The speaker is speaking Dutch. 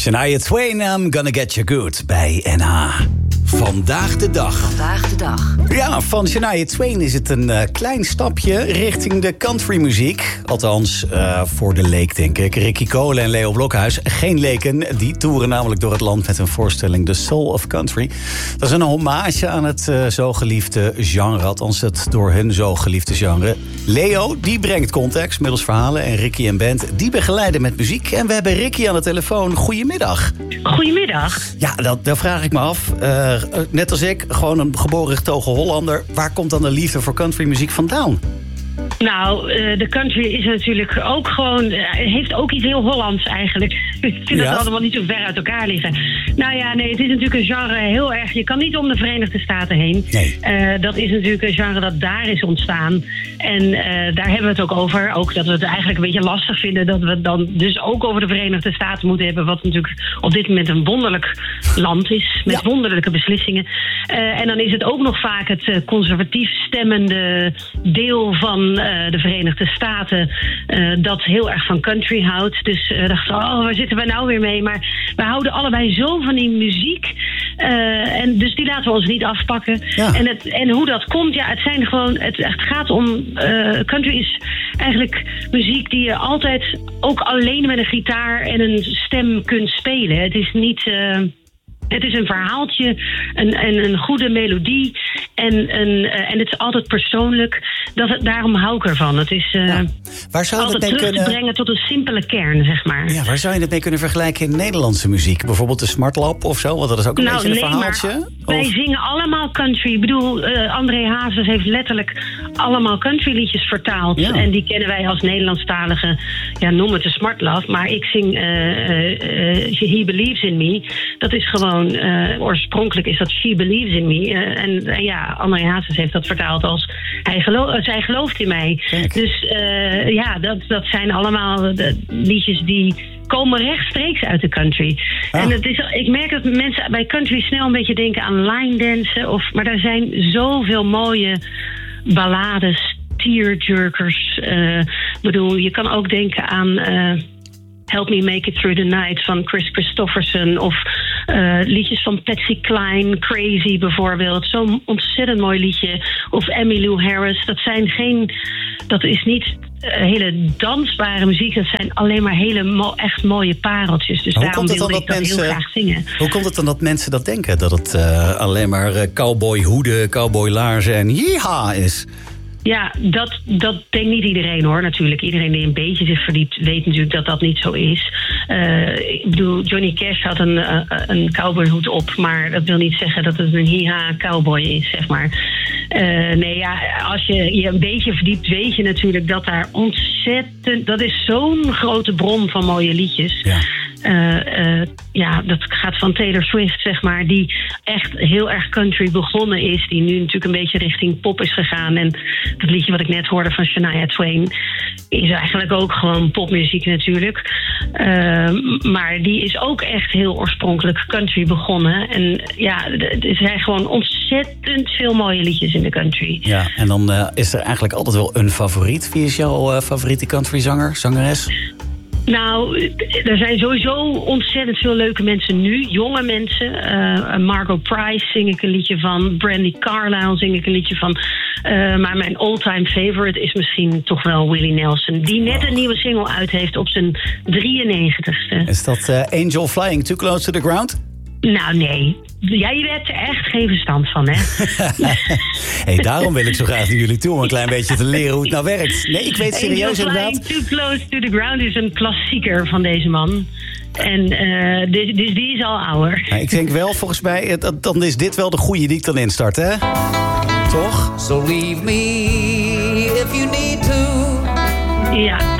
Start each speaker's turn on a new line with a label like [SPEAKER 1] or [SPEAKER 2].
[SPEAKER 1] Shania Twain, I'm gonna get you good bij NH. Vandaag de dag. Ja, van Shania Twain is het een klein stapje richting de countrymuziek. Althans, voor de leek, denk ik. Ricky Cole en Leo Blokhuis, geen leken. Die toeren namelijk door het land met een voorstelling The Soul of Country. Dat is een hommage aan het zo geliefde genre. Althans, het door hun zo geliefde genre. Leo, die brengt context middels verhalen. En Ricky en Bent, die begeleiden met muziek. En we hebben Ricky aan de telefoon. Goedemiddag.
[SPEAKER 2] Goedemiddag.
[SPEAKER 1] Ja, daar vraag ik me af. Net als ik, gewoon een geboren getogen Hollander. Waar komt dan de liefde voor countrymuziek vandaan?
[SPEAKER 2] Nou, de country is natuurlijk ook gewoon... heeft ook iets heel Hollands eigenlijk. Ik vind dat allemaal niet zo ver uit elkaar liggen. Nou ja, nee, het is natuurlijk een genre heel erg... Je kan niet om de Verenigde Staten heen. Nee. Dat is natuurlijk een genre dat daar is ontstaan. En daar hebben we het ook over. Ook dat we het eigenlijk een beetje lastig vinden... dat we het dan dus ook over de Verenigde Staten moeten hebben... wat natuurlijk op dit moment een wonderlijk land is... met wonderlijke beslissingen. En dan is het ook nog vaak het conservatief stemmende deel van... de Verenigde Staten dat heel erg van country houdt. Dus dachten we, waar zitten we nou weer mee? Maar we houden allebei zo van die muziek. En dus die laten we ons niet afpakken. Ja. En hoe dat komt, ja, het zijn gewoon... Het gaat om... country is eigenlijk muziek die je altijd ook alleen met een gitaar en een stem kunt spelen. Het is niet... Het is een verhaaltje, een goede melodie en het is altijd persoonlijk. Daarom hou ik ervan. Het is
[SPEAKER 1] waar zou
[SPEAKER 2] altijd
[SPEAKER 1] het
[SPEAKER 2] terug te brengen tot een simpele kern, zeg maar.
[SPEAKER 1] Ja, waar zou je het mee kunnen vergelijken in Nederlandse muziek? Bijvoorbeeld de Smartlap of zo, want dat is ook een beetje een verhaaltje.
[SPEAKER 2] Wij zingen allemaal country. Ik bedoel, André Hazes heeft letterlijk allemaal countryliedjes vertaald. Ja. En die kennen wij als Nederlandstalige, noem het de Smartlap. Maar ik zing He Believes in Me. Dat is gewoon... oorspronkelijk is dat She Believes in Me. En André Hazes heeft dat vertaald als zij gelooft in mij. Kijk. Dus dat zijn allemaal de liedjes die komen rechtstreeks uit de country. Ah. En ik merk dat mensen bij country snel een beetje denken aan line dansen. Maar daar zijn zoveel mooie ballades, tearjerkers. Je kan ook denken aan... Help Me Make It Through the Night van Chris Christofferson. Of liedjes van Patsy Cline, Crazy bijvoorbeeld. Zo'n ontzettend mooi liedje. Of Emmylou Harris. Dat is niet hele dansbare muziek. Dat zijn alleen maar echt mooie pareltjes. Dus daarom wil ik dat heel graag zingen.
[SPEAKER 1] Hoe komt het dan dat mensen dat denken? Dat het alleen maar cowboyhoeden, cowboylaarzen en yeeha is?
[SPEAKER 2] Ja, dat denkt niet iedereen hoor, natuurlijk. Iedereen die een beetje zich verdiept weet natuurlijk dat dat niet zo is. Ik bedoel, Johnny Cash had een cowboyhoed op, maar dat wil niet zeggen dat het een hiha cowboy is, zeg maar. Als je een beetje verdiept, weet je natuurlijk dat daar ontzettend... Dat is zo'n grote bron van mooie liedjes. Ja. Dat gaat van Taylor Swift, zeg maar, die echt heel erg country begonnen is. Die nu natuurlijk een beetje richting pop is gegaan. En dat liedje wat ik net hoorde van Shania Twain is eigenlijk ook gewoon popmuziek natuurlijk. Maar die is ook echt heel oorspronkelijk country begonnen. En er zijn gewoon ontzettend veel mooie liedjes in de country.
[SPEAKER 1] Ja, en dan is er eigenlijk altijd wel een favoriet. Wie is jouw favoriete countryzanger, zangeres?
[SPEAKER 2] Nou, er zijn sowieso ontzettend veel leuke mensen nu. Jonge mensen. Margot Price zing ik een liedje van. Brandy Carlisle zing ik een liedje van. Maar mijn all-time favorite is misschien toch wel Willie Nelson. Die net een nieuwe single uit heeft op zijn 93ste.
[SPEAKER 1] Is dat Angel Flying Too Close to the Ground?
[SPEAKER 2] Nou, nee. Jij hebt er echt geen verstand van, hè?
[SPEAKER 1] Daarom wil ik zo graag naar jullie toe om een klein beetje te leren hoe het nou werkt. Nee, ik weet serieus inderdaad.
[SPEAKER 2] Too Close to the Ground is een klassieker van deze man. En dus die is al ouder.
[SPEAKER 1] Nou, ik denk wel, volgens mij, dan is dit wel de goede die ik dan instart, hè? Toch?
[SPEAKER 3] So leave me if you need to.
[SPEAKER 2] Ja.